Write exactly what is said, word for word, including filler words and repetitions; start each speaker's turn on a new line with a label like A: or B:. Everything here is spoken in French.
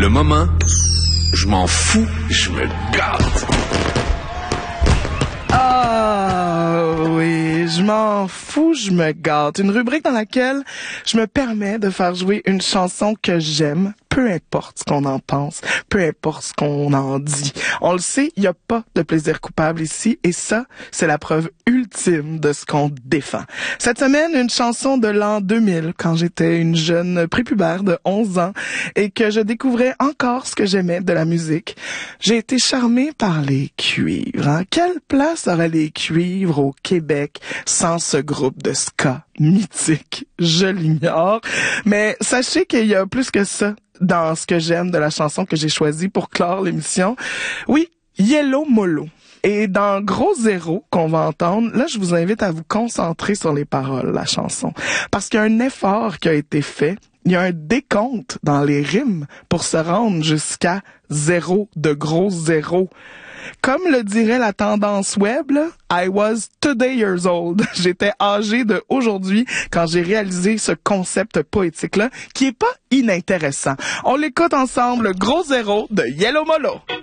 A: Le moment, je m'en fous, je me gâte.
B: Ah oui, je m'en fous, je me gâte. Une rubrique dans laquelle je me permets de faire jouer une chanson que j'aime, peu importe ce qu'on en pense, peu importe ce qu'on en dit. On le sait, il n'y a pas de plaisir coupable ici, et ça, c'est la preuve ultime de ce qu'on défend. Cette semaine, une chanson de l'an deux mille, quand j'étais une jeune prépubère de onze ans, et que je découvrais encore ce que j'aimais de la musique. J'ai été charmée par les cuivres. Hein? Quelle place auraient les cuivres au Québec sans ce groupe de ska mythique? Je l'ignore. Mais sachez qu'il y a plus que ça dans ce que j'aime de la chanson que j'ai choisie pour clore l'émission. Oui, Yellow Molo. Et dans Gros Zéro qu'on va entendre, là, je vous invite à vous concentrer sur les paroles de la chanson. Parce qu'il y a un effort qui a été fait. Il y a un décompte dans les rimes pour se rendre jusqu'à zéro de gros zéro. Comme le dirait la tendance web, là, I was today years old. J'étais âgé de aujourd'hui quand j'ai réalisé ce concept poétique-là, qui est pas inintéressant. On l'écoute ensemble, Gros Zéro de Yellow Molo.